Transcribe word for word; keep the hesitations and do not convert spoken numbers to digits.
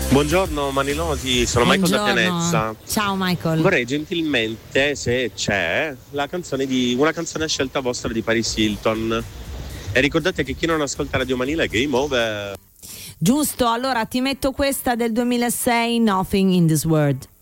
Buongiorno Manilosi, sono Buongiorno. Michael da Pianezza. Ciao Michael. Vorrei gentilmente, se c'è, la canzone di una canzone a scelta vostra di Paris Hilton. E ricordate che chi non ascolta Radio Manila è game over. Giusto, allora ti metto questa del duemilasei, Nothing in this World.